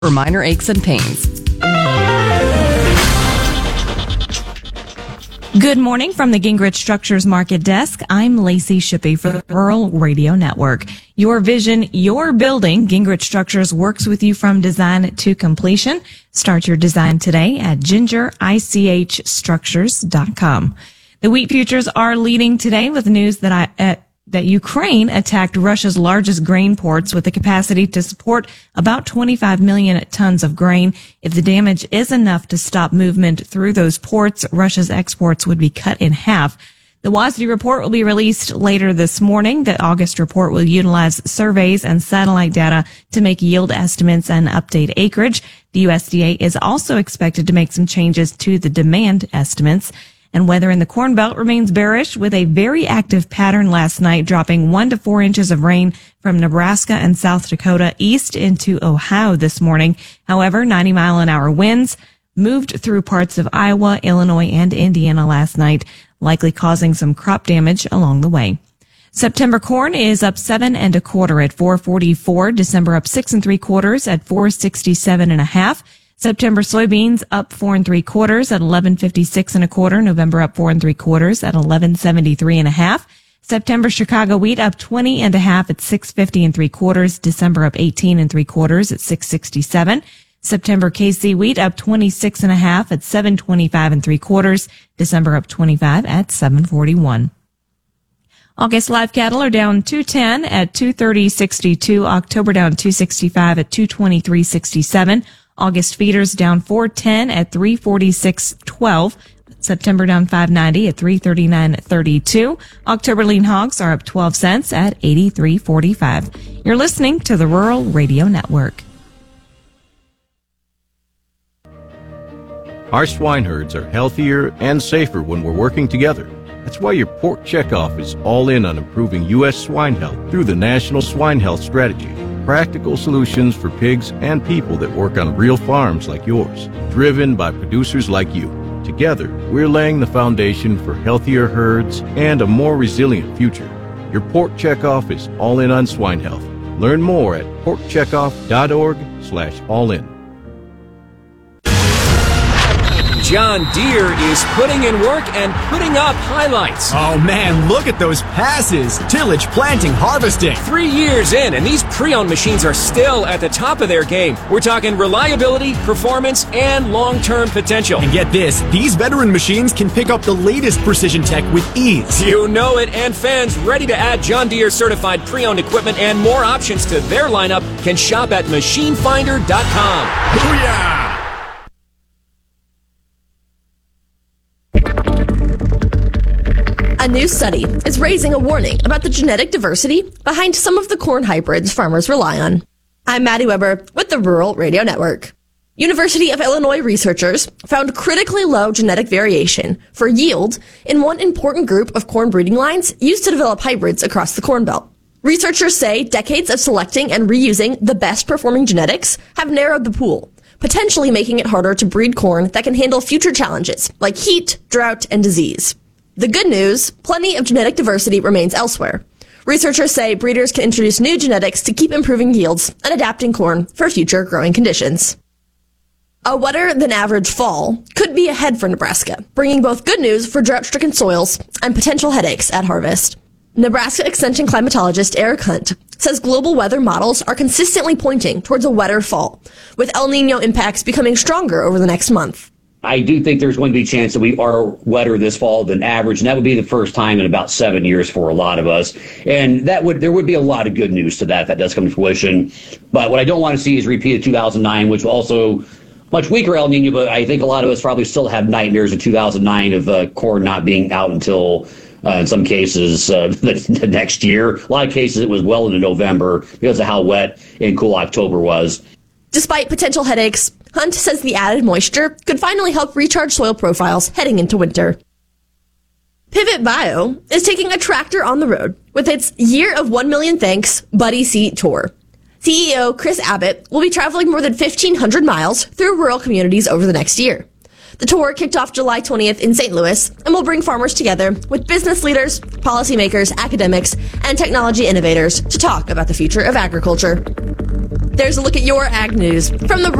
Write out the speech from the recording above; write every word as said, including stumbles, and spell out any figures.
for minor aches and pains. Good morning from the Gingrich Structures Market Desk. I'm Lacey Shippey for the Rural Radio Network. Your vision, your building. Gingrich Structures works with you from design to completion. Start your design today at ginger ich structures dot com. The wheat futures are leading today with news that I, uh, that Ukraine attacked Russia's largest grain ports with the capacity to support about twenty-five million tons of grain. If the damage is enough to stop movement through those ports, Russia's exports would be cut in half. The W A S D report will be released later this morning. The August report will utilize surveys and satellite data to make yield estimates and update acreage. The U S D A is also expected to make some changes to the demand estimates. And weather in the Corn Belt remains bearish with a very active pattern last night, dropping one to four inches of rain from Nebraska and South Dakota east into Ohio this morning. However, ninety mile an hour winds moved through parts of Iowa, Illinois, and Indiana last night, likely causing some crop damage along the way. September corn is up seven and a quarter at four forty-four. December up six and three quarters at four sixty-seven and a half. September soybeans up four and three quarters at eleven fifty-six and a quarter. November up four and three quarters at eleven seventy-three and a half. September Chicago wheat up twenty and a half at six fifty and three quarters. December up eighteen and three quarters at six sixty-seven. September K C wheat up twenty-six and a half at seven twenty-five and three quarters. December up twenty-five at seven forty-one. August live cattle are down two ten at two thirty sixty-two. October down two sixty-five at two twenty-three sixty-seven. August feeders down four ten at three forty-six twelve. September down five ninety at three thirty-nine thirty-two. October lean hogs are up twelve cents at eighty-three forty-five. You're listening to the Rural Radio Network. Our swine herds are healthier and safer when we're working together. That's why your Pork Checkoff is all in on improving U S swine health through the National Swine Health Strategy. Practical solutions for pigs and people that work on real farms like yours, driven by producers like you. Together, we're laying the foundation for healthier herds and a more resilient future. Your Pork Checkoff is all in on swine health. Learn more at pork checkoff dot org slash all in. John Deere is putting in work and putting up highlights. Oh man, look at those passes. Tillage, planting, harvesting. Three years in, and these pre-owned machines are still at the top of their game. We're talking reliability, performance, and long-term potential. And get this, these veteran machines can pick up the latest precision tech with ease. You know it, and fans ready to add John Deere certified pre-owned equipment and more options to their lineup can shop at machine finder dot com. Booyah! A new study is raising a warning about the genetic diversity behind some of the corn hybrids farmers rely on. I'm Maddie Weber with the Rural Radio Network. University of Illinois researchers found critically low genetic variation for yield in one important group of corn breeding lines used to develop hybrids across the Corn Belt. Researchers say decades of selecting and reusing the best performing genetics have narrowed the pool, potentially making it harder to breed corn that can handle future challenges like heat, drought, and disease. The good news, plenty of genetic diversity remains elsewhere. Researchers say breeders can introduce new genetics to keep improving yields and adapting corn for future growing conditions. A wetter than average fall could be ahead for Nebraska, bringing both good news for drought-stricken soils and potential headaches at harvest. Nebraska Extension climatologist Eric Hunt says global weather models are consistently pointing towards a wetter fall, with El Niño impacts becoming stronger over the next month. I do think there's going to be a chance that we are wetter this fall than average, and that would be the first time in about seven years for a lot of us. And that would there would be a lot of good news to that if that does come to fruition. But what I don't want to see is repeat of two thousand nine, which was also much weaker El Nino, but I think a lot of us probably still have nightmares of two thousand nine of uh, corn not being out until, uh, in some cases, uh, the, the next year. A lot of cases it was well into November because of how wet and cool October was. Despite potential headaches, Hunt says the added moisture could finally help recharge soil profiles heading into winter. Pivot Bio is taking a tractor on the road with its Year of one million Thanks Buddy Seat Tour. C E O Chris Abbott will be traveling more than fifteen hundred miles through rural communities over the next year. The tour kicked off July twentieth in Saint Louis and will bring farmers together with business leaders, policymakers, academics, and technology innovators to talk about the future of agriculture. there's a look at your ag news from the